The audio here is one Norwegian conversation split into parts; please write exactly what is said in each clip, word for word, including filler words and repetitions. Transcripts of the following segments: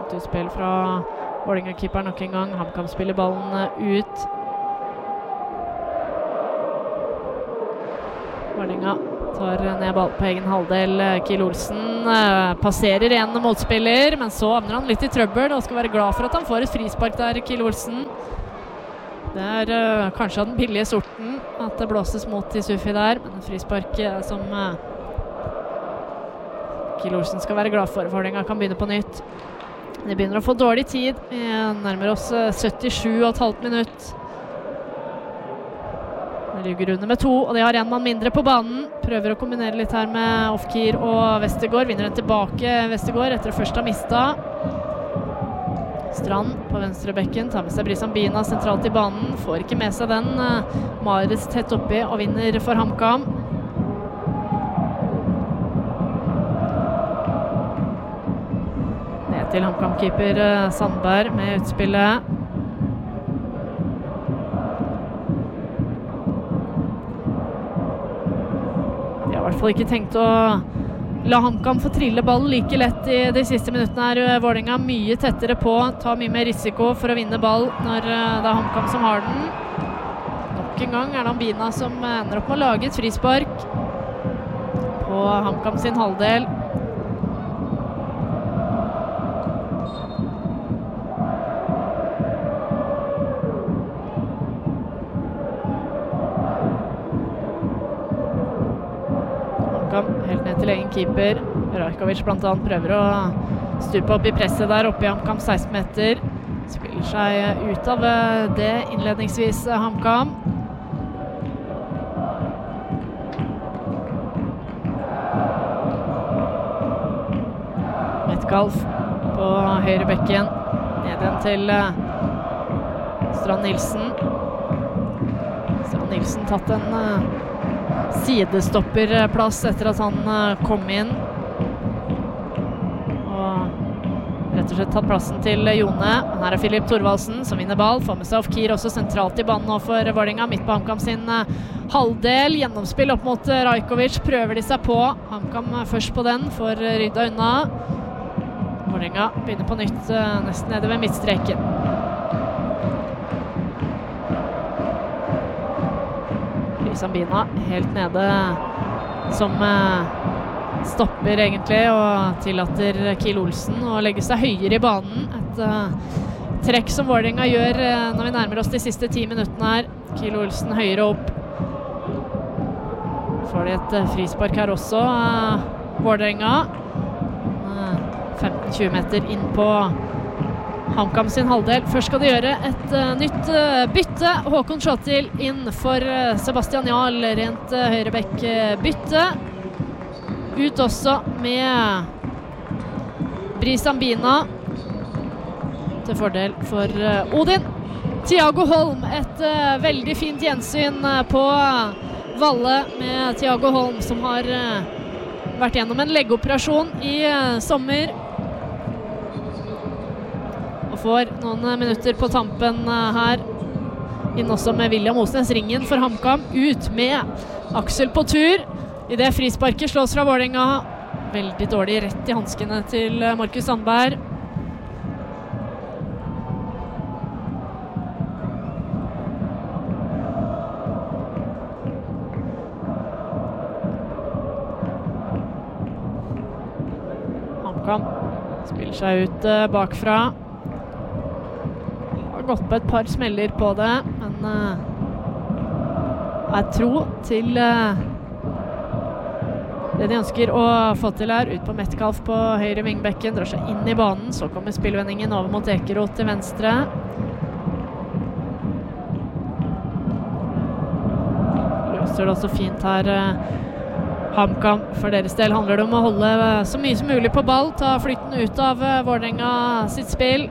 Langt utspill fra Vålerenga-keeper nok en gang. HamKam spiller ballen ut. Vålerenga tar ned ball på egen halvdel. Kiel Olsen eh, passerer en motspiller, men så havner han litt i trøbbel og skal være glad for at han får et frispark der, Kiel Olsen. Det er eh, kanskje av den billige sorten at det blåses mot i Sufi der, men et frispark eh, som eh, Kiel Olsen skal være glad for. Vålerenga kan begynne på nytt. De begynner å få dårlig tid. Vi nærmer oss eh, syttisju og et halvt minutt. Ligger under med to, og de har en mann mindre på banen. Prøver å kombinere litt her med Ofkir og Vestergaard. Vinner den tilbake, Vestergaard, etter å først ha mistet. Strand på venstre bekken, tar med seg Brisam Bina sentralt i banen. Får ikke med seg den. Mares tett oppi og vinner for HamKam. Ned til HamKam-keeper Sandberg med utspillet. I hvert fall ikke tenkt å la HamKam få trille ballen like lett i de siste minuttene her. Vålerenga mye tettere på, tar mye mer risiko for å vinne ball når det er HamKam som har den. Nok en gang er det Ambina som ender opp med å lage et frispark på HamKam sin halvdel. Helt ned til egen keeper. Rajkovic blant annet prøver å stupe opp i presset der oppe i HamKam seksten meter. Spiller seg ut av det innledningsvis HamKam. Metcalf på høyre bekken. Ned igjen til Strand Nilsen. Strand Nilsen tatt en sidestopperplass etter at han kom inn. Og rett og slett tatt plassen til Jone. Men her er Filip Thorvaldsen som vinner ball. Får med seg Ofkir også sentralt i banen nå for Vålerenga. Midt på HamKam sin halvdel. Gjennomspill opp mot Rajkovic. Prøver de seg på. HamKam først på den. Får rydda unna. Vålerenga begynner på nytt nesten nede ved midtstreken. Sambina helt nede som eh, stopper egentlig og tillater Kiel Olsen å legge seg høyere i banen. Et eh, trekk som Vålerenga gjør eh, når vi nærmer oss de siste ti minuttene her. Kiel Olsen høyere opp. Får de et eh, frispark her også, eh, Vålerenga. Eh, femten til tjue meter inn på HamKam sin halvdel. Først skal de gjøre et uh, nytt uh, bytte. Håkon Sjåtil inn for uh, Sebastian Jarl, rent uh, høyrebekk uh, bytte. Ut også med Brisam Bina til fordel for uh, Odin. Thiago Holm, et uh, veldig fint gjensyn uh, på uh, Valle med Thiago Holm, som har uh, vært gjennom en leggeoperasjon i uh, sommer. Får noen minutter på tampen her. Inn også med William Osnes Ringen for HamKam. Ut med Aksel på tur. I det frisparket slås fra Vålerenga. Veldig dårlig rett i hanskene til Markus Sandberg. HamKam spiller seg ut bakfra. Gått på et par smeller på det, men uh, er tro til uh, det de ønsker å få til her. Ut på Metcalf på høyre vingbekken, drar seg inn i banen, så kommer spillvendingen over mot Ekeroth til venstre. Løser det også fint her uh, HamKam. For deres del handler det om å holde uh, så mye som mulig på ball, ta flytten ut av uh, Vålerenga sitt spill.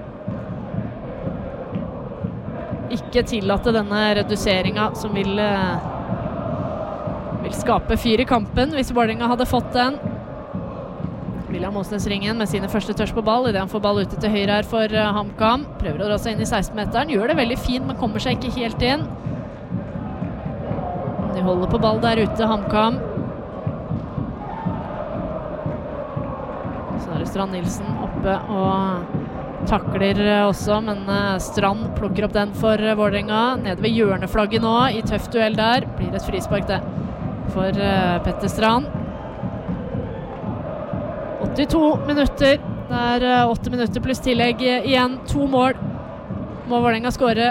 Ikke tillate denne reduseringen som vil, eh, vil skape fyr i kampen hvis Vålerenga hadde fått den. William Osnes Ringen med sine første tørs på ball, i det han får ball ute til høyre her for uh, HamKam. Prøver å dra seg inn i seksten-meteren, gjør det veldig fint, men kommer seg ikke helt inn. De holder på ball der ute, HamKam. Så er det Strand Nilsen oppe og takler også, men Strand plukker opp den for Vålerenga. Nede ved hjørneflagget nå, i tøff duell der. Blir et frispark det for Petter Strand. åttito minutter. Det er åtte minutter pluss tillegg igjen. To mål må Vålerenga skåre